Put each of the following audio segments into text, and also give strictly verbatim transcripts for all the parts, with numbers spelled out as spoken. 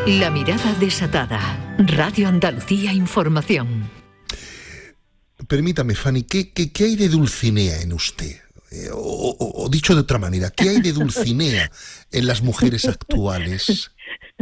La mirada desatada. Radio Andalucía Información. Permítame, Fanny, ¿qué, qué, qué hay de Dulcinea en usted? Eh, o, o, o dicho de otra manera, ¿qué hay de Dulcinea en las mujeres actuales?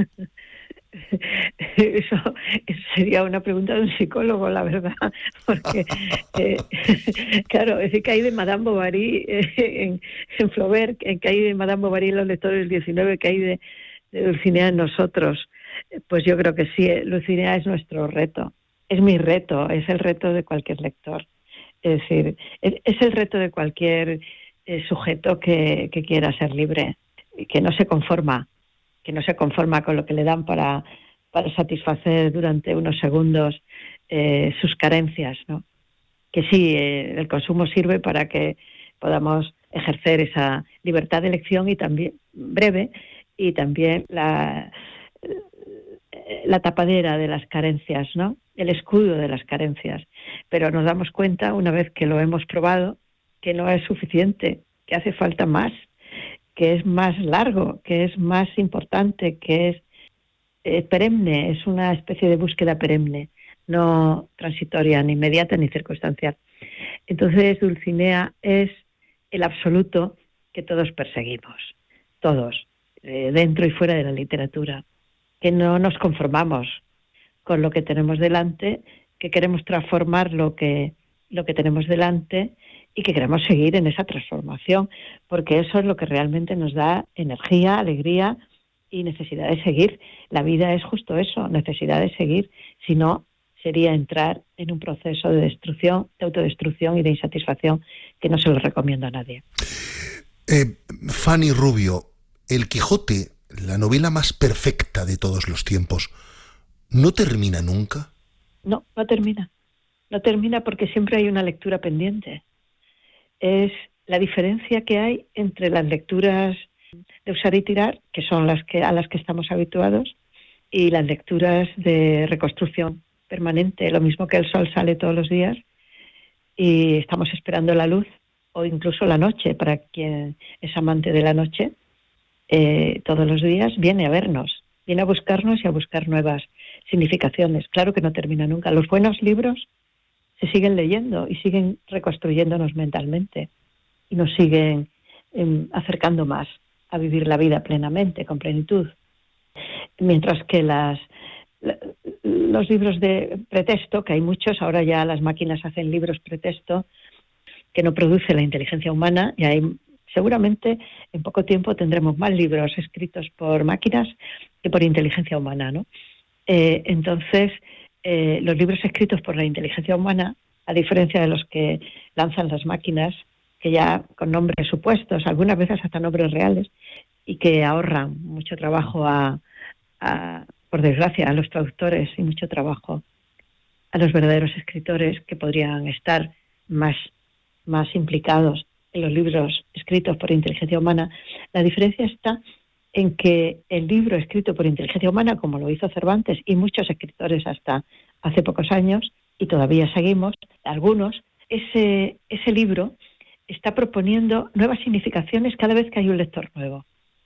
Eso, eso sería una pregunta de un psicólogo, la verdad, porque, eh, claro, es decir, que hay de Madame Bovary eh, en, en Flaubert, que hay de Madame Bovary en los lectores del diecinueve, que hay de, de Dulcinea en nosotros. Pues yo creo que sí, Dulcinea es nuestro reto, es mi reto, es el reto de cualquier lector. Es decir, es, es el reto de cualquier eh, sujeto que, que quiera ser libre, que no se conforma, que no se conforma con lo que le dan para, para satisfacer durante unos segundos eh, sus carencias, ¿no? Que sí, eh, el consumo sirve para que podamos ejercer esa libertad de elección y también breve, y también la, la tapadera de las carencias, ¿no? El escudo de las carencias. Pero nos damos cuenta, una vez que lo hemos probado, que no es suficiente, que hace falta más, que es más largo, que es más importante, que es eh, perenne, es una especie de búsqueda perenne, no transitoria, ni inmediata, ni circunstancial. Entonces, Dulcinea es el absoluto que todos perseguimos, todos, eh, dentro y fuera de la literatura, que no nos conformamos con lo que tenemos delante, que queremos transformar lo que, lo que tenemos delante y que queremos seguir en esa transformación, porque eso es lo que realmente nos da energía, alegría y necesidad de seguir. La vida es justo eso, necesidad de seguir, si no sería entrar en un proceso de destrucción, de autodestrucción y de insatisfacción que no se lo recomiendo a nadie. Eh, Fanny Rubio, El Quijote, la novela más perfecta de todos los tiempos, ¿no termina nunca? No, no termina. No termina porque siempre hay una lectura pendiente. Es la diferencia que hay entre las lecturas de usar y tirar, que son las que a las que estamos habituados, y las lecturas de reconstrucción permanente. Lo mismo que el sol sale todos los días y estamos esperando la luz, o incluso la noche, para quien es amante de la noche, eh, todos los días viene a vernos, viene a buscarnos y a buscar nuevas significaciones. Claro que no termina nunca. Los buenos libros se siguen leyendo y siguen reconstruyéndonos mentalmente y nos siguen eh, acercando más a vivir la vida plenamente, con plenitud. Mientras que las, la, los libros de pretexto, que hay muchos, ahora ya las máquinas hacen libros pretexto que no produce la inteligencia humana, y hay, seguramente en poco tiempo tendremos más libros escritos por máquinas que por inteligencia humana, ¿no? Eh, entonces, eh, los libros escritos por la inteligencia humana, a diferencia de los que lanzan las máquinas, que ya con nombres supuestos, algunas veces hasta nombres reales, y que ahorran mucho trabajo, a, a, por desgracia, a los traductores y mucho trabajo a los verdaderos escritores que podrían estar más, más implicados en los libros escritos por inteligencia humana. La diferencia está en que el libro escrito por inteligencia humana, como lo hizo Cervantes y muchos escritores hasta hace pocos años, y todavía seguimos, algunos, ese, ese libro está proponiendo nuevas significaciones cada vez que hay un lector nuevo.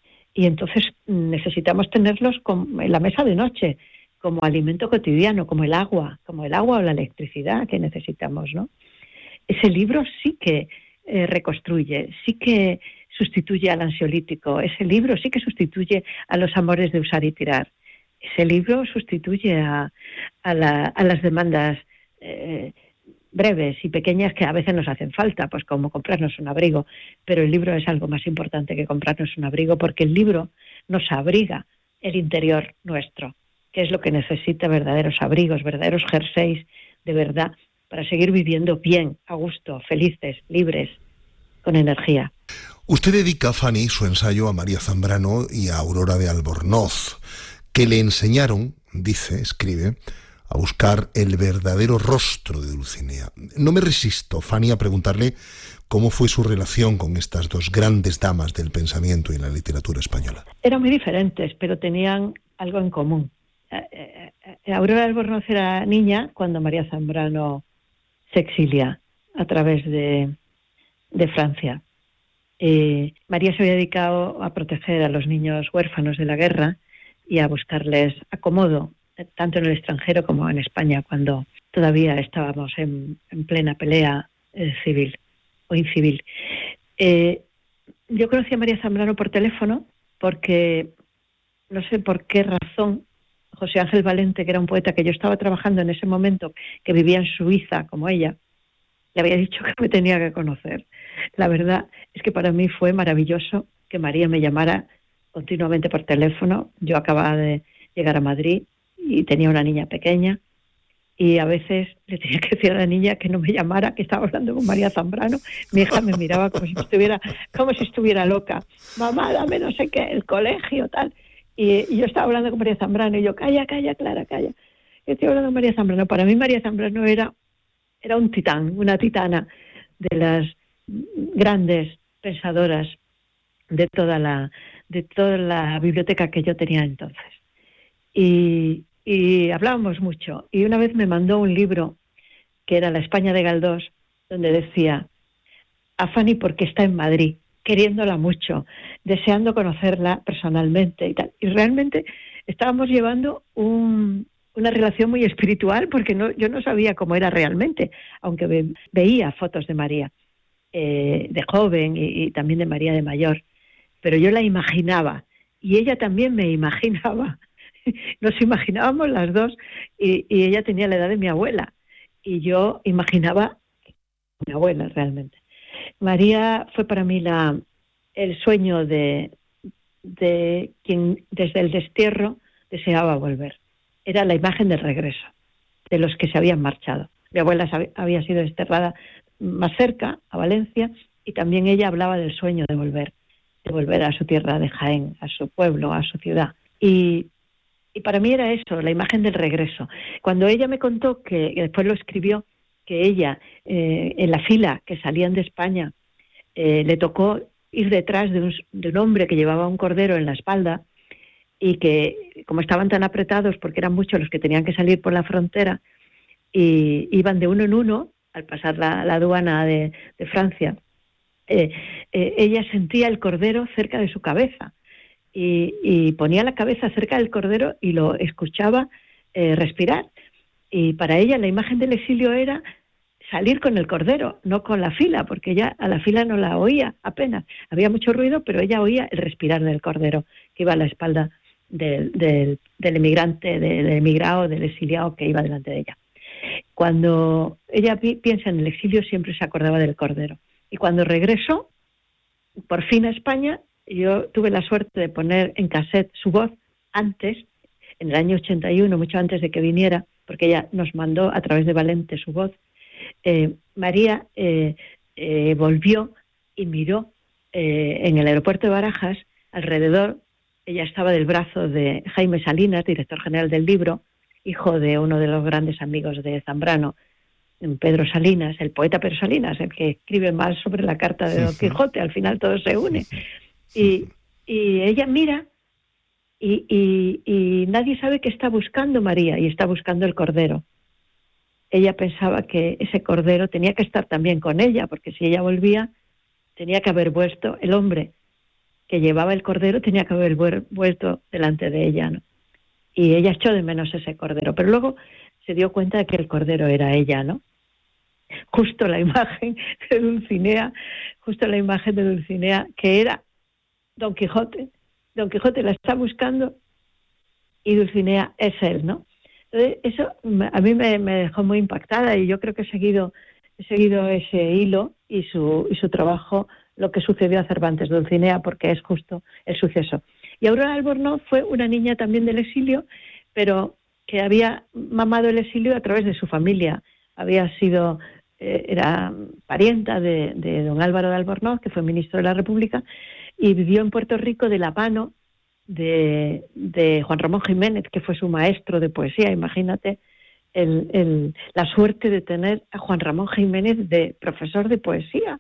Y entonces necesitamos tenerlos como en la mesa de noche, como alimento cotidiano, como el agua, como el agua o la electricidad que necesitamos, ¿no? Ese libro sí que eh, reconstruye, sí que sustituye al ansiolítico, ese libro sí que sustituye a los amores de usar y tirar, ese libro sustituye a, a, la, a las demandas eh, breves y pequeñas que a veces nos hacen falta, pues como comprarnos un abrigo, pero el libro es algo más importante que comprarnos un abrigo, porque el libro nos abriga el interior nuestro, que es lo que necesita verdaderos abrigos, verdaderos jerseys de verdad, para seguir viviendo bien, a gusto, felices, libres, con energía. Usted dedica, Fanny, su ensayo a María Zambrano y a Aurora de Albornoz, que le enseñaron, dice, escribe, a buscar el verdadero rostro de Dulcinea. No me resisto, Fanny, a preguntarle cómo fue su relación con estas dos grandes damas del pensamiento y la literatura española. Eran muy diferentes, pero tenían algo en común. Aurora de Albornoz era niña cuando María Zambrano se exilia a través de, de Francia. Eh, María se había dedicado a proteger a los niños huérfanos de la guerra, y a buscarles acomodo, tanto en el extranjero como en España, cuando todavía estábamos en, en plena pelea eh, civil o incivil. Eh, yo conocí a María Zambrano por teléfono porque, no sé por qué razón, José Ángel Valente, que era un poeta que yo estaba trabajando en ese momento, que vivía en Suiza como ella, le había dicho que me tenía que conocer. La verdad es que para mí fue maravilloso que María me llamara continuamente por teléfono. Yo acababa de llegar a Madrid y tenía una niña pequeña y a veces le tenía que decir a la niña que no me llamara, que estaba hablando con María Zambrano. Mi hija me miraba como si estuviera, como si estuviera loca. Mamá, dame no sé qué, el colegio, tal. Y, y yo estaba hablando con María Zambrano y yo, calla, calla, Clara, calla. Yo estoy hablando con María Zambrano. Para mí María Zambrano era, era un titán, una titana de las grandes pensadoras de toda la, de toda la biblioteca que yo tenía entonces. Y, y hablábamos mucho. Y una vez me mandó un libro que era La España de Galdós, donde decía a Fanny porque está en Madrid, queriéndola mucho, deseando conocerla personalmente y tal. Y realmente estábamos llevando un, una relación muy espiritual porque no, yo no sabía cómo era realmente, aunque ve, veía fotos de María eh, de joven y, y también de María de mayor, pero yo la imaginaba y ella también me imaginaba. Nos imaginábamos las dos y, y ella tenía la edad de mi abuela y yo imaginaba a mi abuela realmente. María fue para mí la, el sueño de, de quien desde el destierro deseaba volver. Era la imagen del regreso, de los que se habían marchado. Mi abuela había sido desterrada más cerca, a Valencia, y también ella hablaba del sueño de volver, de volver a su tierra de Jaén, a su pueblo, a su ciudad. Y, y para mí era eso, la imagen del regreso. Cuando ella me contó, que, que después lo escribió, que ella, eh, en la fila que salían de España, eh, le tocó ir detrás de un, de un hombre que llevaba un cordero en la espalda y que, como estaban tan apretados, porque eran muchos los que tenían que salir por la frontera, y iban de uno en uno, al pasar la, la aduana de, de Francia, eh, eh, ella sentía el cordero cerca de su cabeza y, y ponía la cabeza cerca del cordero y lo escuchaba eh, respirar. Y para ella la imagen del exilio era salir con el cordero, no con la fila, porque ella a la fila no la oía apenas. Había mucho ruido, pero ella oía el respirar del cordero que iba a la espalda del, del, del emigrante, del emigrado, del exiliado que iba delante de ella. Cuando ella pi- piensa en el exilio, siempre se acordaba del cordero. Y cuando regresó, por fin a España, yo tuve la suerte de poner en cassette su voz antes, en el año ochenta y uno, mucho antes de que viniera, porque ella nos mandó a través de Valente su voz. Eh, María eh, eh, volvió y miró eh, en el aeropuerto de Barajas alrededor. Ella estaba del brazo de Jaime Salinas, director general del libro, hijo de uno de los grandes amigos de Zambrano, Pedro Salinas, el poeta Pedro Salinas, el que escribe más sobre la carta de Don Quijote. Al final todo se une. Y, y ella mira y, y, y nadie sabe qué está buscando María, y está buscando el cordero. Ella pensaba que ese cordero tenía que estar también con ella, porque si ella volvía, tenía que haber vuelto, el hombre que llevaba el cordero tenía que haber vuelto delante de ella, ¿no? Y ella echó de menos ese cordero, pero luego se dio cuenta de que el cordero era ella, ¿no? Justo la imagen de Dulcinea, justo la imagen de Dulcinea, que era Don Quijote. Don Quijote la está buscando y Dulcinea es él, ¿no? Entonces, eso a mí me, me dejó muy impactada, y yo creo que he seguido, he seguido ese hilo y su, y su trabajo, lo que sucedió a Cervantes, Dulcinea, porque es justo el suceso. Y Aurora Albornoz fue una niña también del exilio, pero que había mamado el exilio a través de su familia. Había sido, eh, era parienta de, de don Álvaro de Albornoz, que fue ministro de la República, y vivió en Puerto Rico de la mano de, de Juan Ramón Jiménez, que fue su maestro de poesía. Imagínate el, el, la suerte de tener a Juan Ramón Jiménez de profesor de poesía.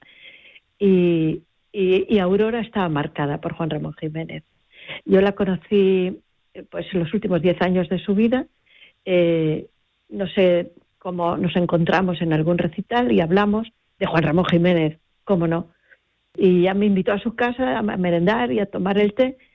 Y, y, y Aurora estaba marcada por Juan Ramón Jiménez. Yo la conocí pues en los últimos diez años de su vida. Eh, no sé cómo nos encontramos en algún recital y hablamos de Juan Ramón Jiménez, cómo no. Y ya me invitó a su casa a merendar y a tomar el té.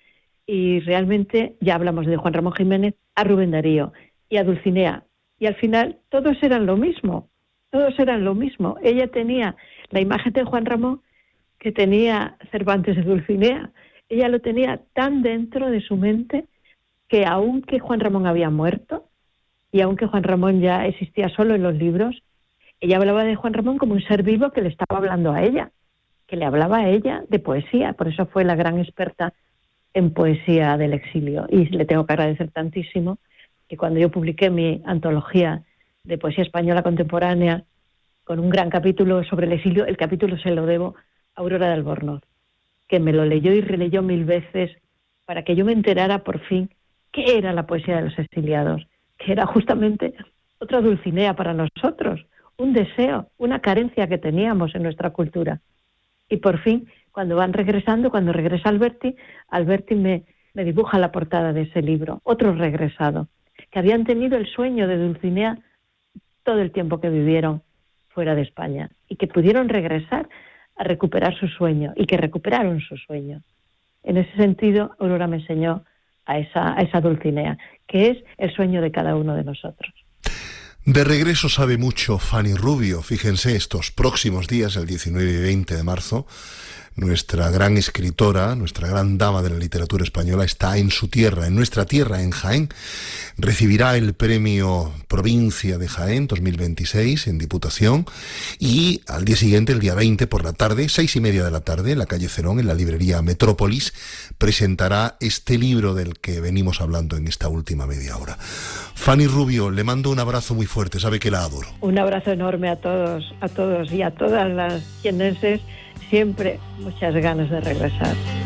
y realmente ya hablamos de Juan Ramón Jiménez, a Rubén Darío y a Dulcinea. Y al final todos eran lo mismo, todos eran lo mismo. Ella tenía la imagen de Juan Ramón que tenía Cervantes de Dulcinea. Ella lo tenía tan dentro de su mente que aunque Juan Ramón había muerto y aunque Juan Ramón ya existía solo en los libros, ella hablaba de Juan Ramón como un ser vivo que le estaba hablando a ella, que le hablaba a ella de poesía. Por eso fue la gran experta en poesía del exilio. Y le tengo que agradecer tantísimo que cuando yo publiqué mi antología de poesía española contemporánea, con un gran capítulo sobre el exilio, el capítulo se lo debo a Aurora de Albornoz, que me lo leyó y releyó mil veces para que yo me enterara por fin qué era la poesía de los exiliados, que era justamente otra Dulcinea para nosotros, un deseo, una carencia que teníamos en nuestra cultura. Y por fin, cuando van regresando, cuando regresa Alberti, Alberti me, me dibuja la portada de ese libro, otro regresado, que habían tenido el sueño de Dulcinea todo el tiempo que vivieron fuera de España y que pudieron regresar a recuperar su sueño y que recuperaron su sueño. En ese sentido, Aurora me enseñó a esa, a esa Dulcinea, que es el sueño de cada uno de nosotros. De regreso sabe mucho Fanny Rubio. Fíjense, estos próximos días, el diecinueve y veinte de marzo, nuestra gran escritora, nuestra gran dama de la literatura española, está en su tierra, en nuestra tierra, en Jaén. Recibirá el premio Provincia de Jaén dos mil veintiséis en Diputación y al día siguiente, el día veinte por la tarde, seis y media de la tarde, en la calle Cerón, en la librería Metrópolis, presentará este libro del que venimos hablando en esta última media hora. Fanny Rubio, le mando un abrazo muy fuerte, sabe que la adoro. Un abrazo enorme a todos, a todos y a todas las jienenses. Siempre muchas ganas de regresar.